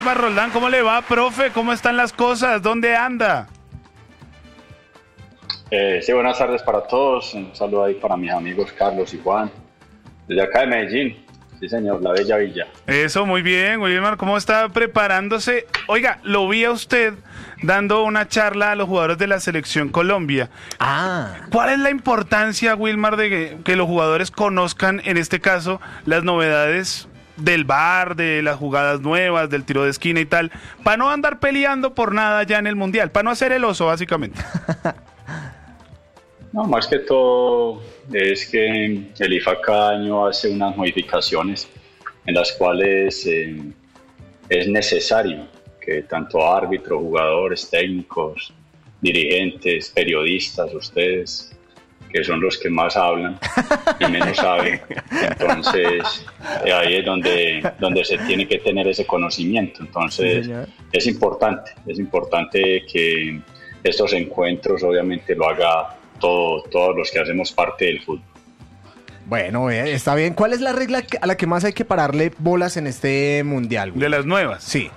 Roldán, ¿cómo le va, profe? ¿Cómo están las cosas? ¿Dónde anda? Sí, buenas tardes para todos. Un saludo ahí para mis amigos Carlos y Juan. Desde acá de Medellín. Sí, señor, la bella villa. Eso, muy bien, Wilmar. ¿Cómo está preparándose? Oiga, lo vi a usted dando una charla a los jugadores de la Selección Colombia. ¿Cuál es la importancia, Wilmar, de que los jugadores conozcan, en este caso, las novedades del VAR, de las jugadas nuevas, del tiro de esquina y tal, para no andar peleando por nada ya en el Mundial, para no hacer el oso, básicamente? No, más que todo es que el IFA cada año hace unas modificaciones en las cuales es necesario que tanto árbitros, jugadores, técnicos, dirigentes, periodistas, ustedes, que son los que más hablan y menos saben, entonces ahí es donde se tiene que tener ese conocimiento. Entonces es importante que estos encuentros obviamente lo haga todos los que hacemos parte del fútbol. Bueno, está bien. ¿Cuál es la regla a la que más hay que pararle bolas en este mundial, güey? De las nuevas. Sí.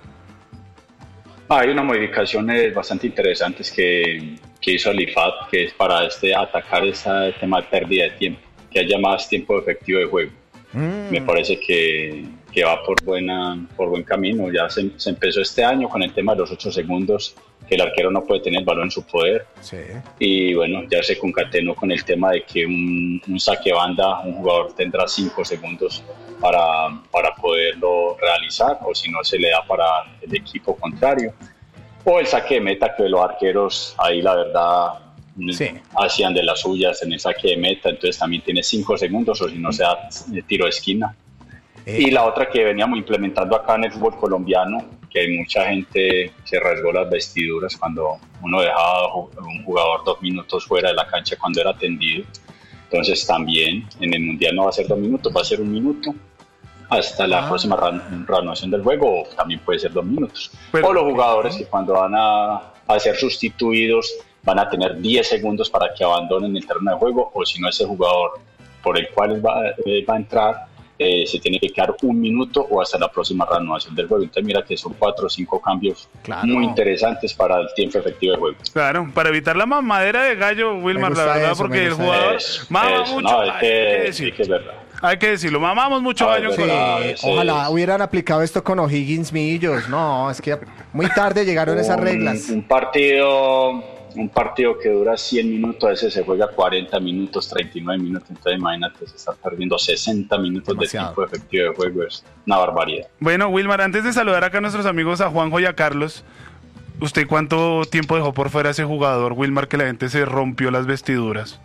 Hay unas modificaciones bastante interesantes que hizo el IFAB, que es para atacar ese tema de pérdida de tiempo, que haya más tiempo efectivo de juego. Me parece que va por buen camino. Ya se empezó este año con el tema de los 8 segundos, que el arquero no puede tener el balón en su poder. Sí. Y bueno, ya se concatenó con el tema de que un saque banda, un jugador tendrá 5 segundos para poderlo realizar, o si no se le da para el equipo contrario. O el saque de meta, que los arqueros ahí la verdad hacían de las suyas en el saque de meta, entonces también tiene 5 segundos, o si no se da tiro de esquina. Y la otra que veníamos implementando acá en el fútbol colombiano, que mucha gente se rasgó las vestiduras cuando uno dejaba a un jugador 2 minutos fuera de la cancha cuando era atendido. Entonces también en el Mundial no va a ser 2 minutos, va a ser 1 minuto hasta la próxima reanudación del juego, o también puede ser 2 minutos. O los jugadores que cuando van a ser sustituidos van a tener 10 segundos para que abandonen el terreno de juego, o si no, ese jugador por el cual va a entrar se tiene que quedar 1 minuto o hasta la próxima reanudación del juego. Entonces mira que son 4 o 5 cambios muy interesantes para el tiempo efectivo de juego. Claro, para evitar la mamadera de gallo, Wilmar, la verdad, eso, porque el jugador mama mucho. No, hay que decir que es verdad. Hay que decirlo, mamamos mucho gallo. Ojalá hubieran aplicado esto con O'Higgins Millos. No, es que muy tarde llegaron esas reglas. Un partido que dura 100 minutos, a veces se juega 40 minutos, 39 minutos, entonces imagínate, se está perdiendo 60 minutos de tiempo efectivo de juego, es una barbaridad. Bueno, Wilmar, antes de saludar acá a nuestros amigos, a Juanjo y a Carlos, ¿usted cuánto tiempo dejó por fuera ese jugador, Wilmar, que la gente se rompió las vestiduras?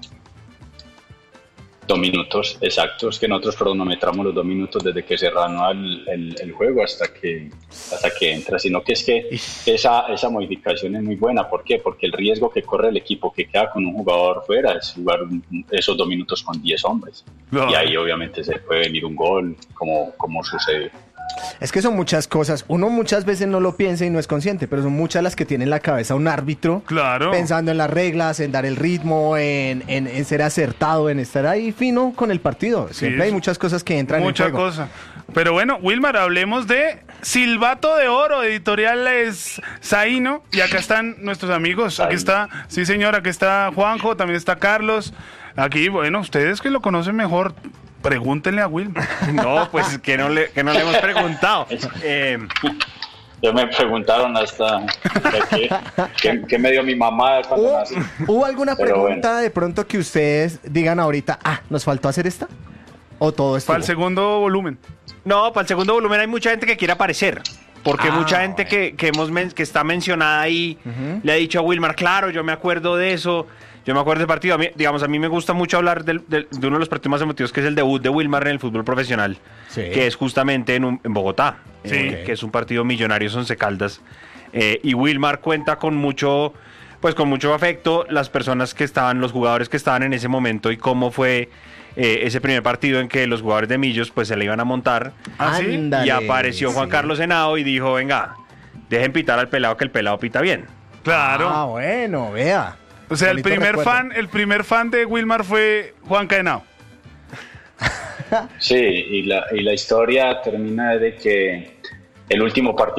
2 minutos exactos, que nosotros cronometramos los 2 minutos desde que se reanuda el juego hasta que entra, sino que es que esa modificación es muy buena. ¿Por qué? Porque el riesgo que corre el equipo que queda con un jugador fuera es jugar esos 2 minutos con 10 hombres. Y ahí obviamente se puede venir un gol, como sucedió. Es que son muchas cosas. Uno muchas veces no lo piensa y no es consciente, pero son muchas las que tiene en la cabeza un árbitro. Claro. Pensando en las reglas, en dar el ritmo, en ser acertado, en estar ahí fino con el partido. Siempre hay muchas cosas que entran en juego. Mucha cosa. Pero bueno, Wilmar, hablemos de Silbato de Oro, editoriales Zaino. Y acá están nuestros amigos. Aquí está, sí señor, aquí está Juanjo, también está Carlos. Aquí, bueno, ustedes que lo conocen mejor, pregúntenle a Wilmar. No, pues que no le hemos preguntado. Ya me preguntaron hasta qué me dio mi mamá cuando nací. ¿Hubo alguna pregunta de pronto que ustedes digan ahorita, nos faltó hacer esta? ¿O todo esto? Para el segundo volumen. No, para el segundo volumen hay mucha gente que quiere aparecer. Porque mucha gente que está mencionada ahí le ha dicho a Wilmar, claro, yo me acuerdo de eso. Yo me acuerdo del partido, a mí me gusta mucho hablar de uno de los partidos más emotivos, que es el debut de Wilmar en el fútbol profesional, que es justamente en Bogotá, que es un partido Millonarios Once Caldas, y Wilmar cuenta con mucho afecto las personas que estaban, los jugadores que estaban en ese momento, y cómo fue ese primer partido en que los jugadores de Millos pues se le iban a montar, y apareció Juan Carlos Henao y dijo, venga, dejen pitar al pelado, que el pelado pita bien. Claro. Bueno, vea. O sea, el primer fan de Wilmar fue Juan Henao. Sí, y la historia termina de que el último partido